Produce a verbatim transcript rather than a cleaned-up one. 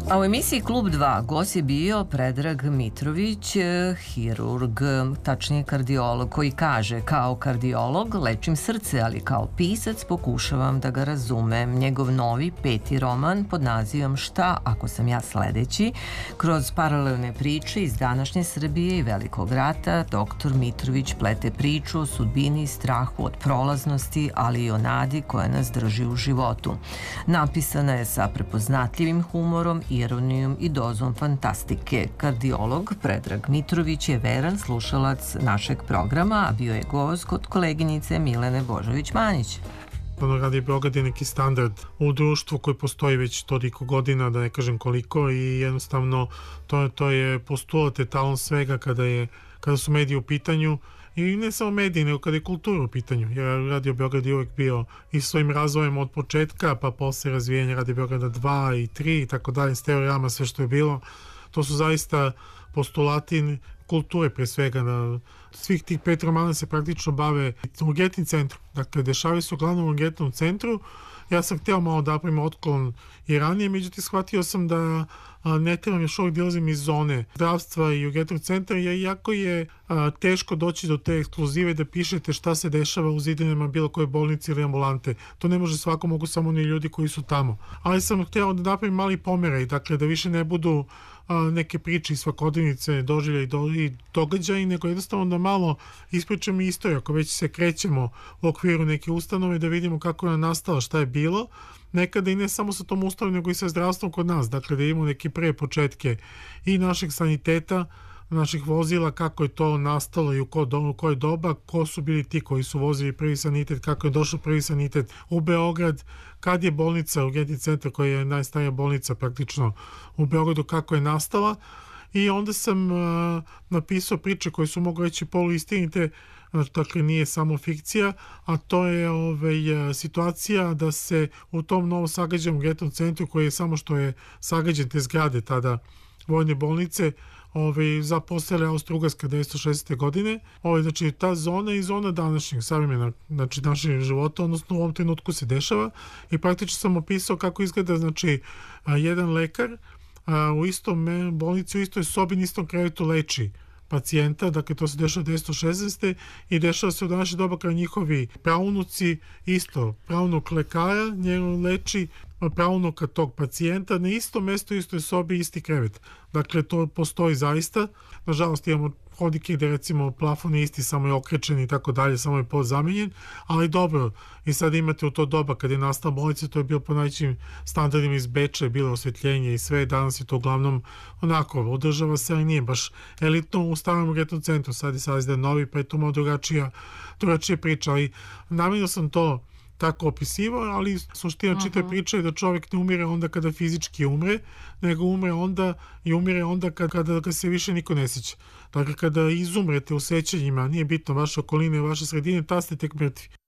A u emisiji Klub dva gost je bio Predrag Mitrović, hirurg, tačnije kardiolog, koji kaže: kao kardiolog lečim srce, ali kao pisac pokušavam da ga razumem. Njegov novi peti roman pod nazivom Šta ako sam ja sledeći, kroz paralelne priče iz današnje Srbije i Velikog rata, doktor Mitrović plete priču o sudbini i strahu od prolaznosti, ali i o nadi koja nas drži u životu. Napisana je sa prepoznatljivim humorom, ironijom i dozom fantastike. Kardiolog Predrag Mitrović je veran slušalac našeg programa, a bio je gost kod koleginice Milene Božović-Manjić. Radio Beograd je neki standard u društvu koji postoji već toliko godina, da ne kažem koliko, i jednostavno to, to je postulat etalon svega kada, je, kada su mediji u pitanju. I ne samo mediji, nego kada je kultura u pitanju. Jer Radio Beograd je uvijek bio i svojim razvojem od početka, pa posle razvijenja Radio Beograda dva i tri i tako dalje, stereograma, sve što je bilo. To su zaista postulati kulture pre svega. Na svih tih pet romana se praktično bave urgentnim centrom. Dakle, dešavaju se uglavnom u urgentnom centru. Ja sam hteo malo da napravim otklon i ranije, međutim shvatio sam da ne trebam još uvijek dilazim iz zone zdravstva i urgentnog centra, jer jako je a, teško doći do te ekskluzive da pišete šta se dešava u zidinama bilo koje bolnice ili ambulante. To ne može svako, mogu samo oni ljudi koji su tamo. Ali sam hteo da napravim mali pomeraj, dakle da više ne budu a, neke priče iz svakodnevnice, doživlja i, do, i događaji, nego jednostavno da malo ispričamo istoriju, ako već se krećemo u okviru neke ustanove, da vidimo kako je nastala, šta je bilo. Nekada i ne samo sa tom ustavom, nego i sa zdravstvom kod nas. Dakle, da imamo neke pre početke i našeg saniteta, naših vozila, kako je to nastalo i u ko do, koje doba, ko su bili ti koji su vozili prvi sanitet, kako je došao prvi sanitet u Beograd, kad je bolnica, urgentni centar koja je najstarija bolnica praktično u Beogradu, kako je nastala. I onda sam uh, napisao priče koje su, mogu reći, poluistinite, dakle nije samo fikcija, a to je ovaj, situacija da se u tom novo sagađenom urgentnom centru, koji je samo što je sagađen te zgrade tada vojne bolnice, ovaj, zaposlele Austro-Ugarska devetsto šezdesete godine. Ovaj, znači ta zona i zona današnjeg savremena, znači našeg života, odnosno u ovom trenutku se dešava, i praktično sam opisao kako izgleda, znači a, jedan lekar a, u istom bolnici, u istoj sobi, na istom krevetu leči pacijenta, dakle to se dešava devetsto šezdesete i dešava se u današnje doba kada njihovi praunuci isto, praunuk lekara njegov leči praunuka tog pacijenta na istom mestu, istoj sobi, isti krevet. Dakle, to postoji zaista. Nažalost, imamo hodike gde recimo plafon je isti, samo je okrečen i tako dalje, samo je pod zamenjen, ali dobro, i sad imate u to doba kad je nastala bolnica, to je bilo po najvećim standardima iz Beča, je bilo osvetljenje i sve, danas je to uglavnom onako, održava se, ali nije baš elitno u starom urgentnom centru, sad je sad je novi, pa je to malo drugačija, drugačija priča, ali namjerno sam to tako opisivao, ali suština uh -huh. čita priča je da čovjek ne umire onda kada fizički umre, nego umre onda i umire onda kada, kada ga se više niko ne sjeća. Dakle, kada izumrete u sećanjima, nije bitno vaše okoline, vaše sredine, ta ste tek mrtvi.